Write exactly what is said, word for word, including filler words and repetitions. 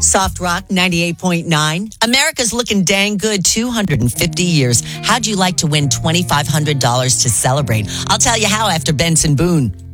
Soft Rock ninety-eight point nine. America's looking dang good two hundred fifty years. How'd you like to win two thousand five hundred dollars to celebrate? I'll tell you how after Benson Boone.